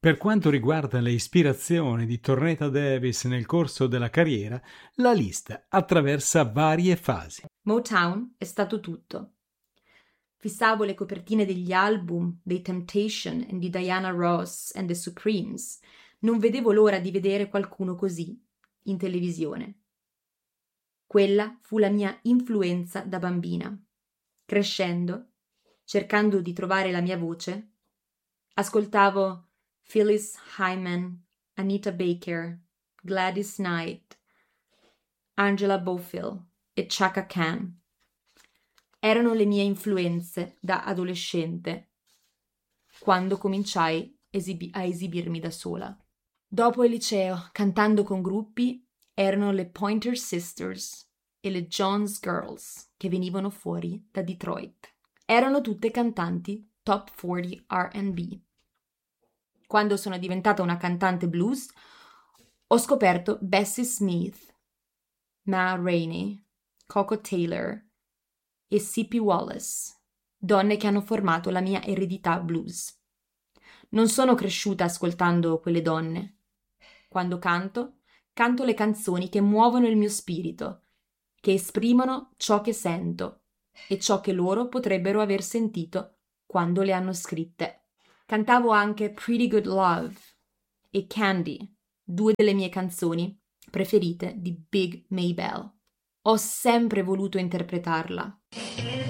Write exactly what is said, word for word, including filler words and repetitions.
Per quanto riguarda le ispirazioni di Tornetta Davis nel corso della carriera, la lista attraversa varie fasi. Motown è stato tutto. Fissavo le copertine degli album dei Temptation e di Diana Ross and the Supremes. Non vedevo l'ora di vedere qualcuno così in televisione. Quella fu la mia influenza da bambina. Crescendo, cercando di trovare la mia voce, ascoltavo Phyllis Hyman, Anita Baker, Gladys Knight, Angela Bofill e Chaka Khan. Erano le mie influenze da adolescente, quando cominciai esibi- a esibirmi da sola. Dopo il liceo, cantando con gruppi, erano le Pointer Sisters e le Jones Girls che venivano fuori da Detroit. Erano tutte cantanti top quaranta R and B. Quando sono diventata una cantante blues, ho scoperto Bessie Smith, Ma Rainey, Coco Taylor e C P Wallace, donne che hanno formato la mia eredità blues. Non sono cresciuta ascoltando quelle donne. Quando canto, canto le canzoni che muovono il mio spirito, che esprimono ciò che sento e ciò che loro potrebbero aver sentito quando le hanno scritte. Cantavo anche Pretty Good Love e Candy, due delle mie canzoni preferite di Big Maybelle. Ho sempre voluto interpretarla.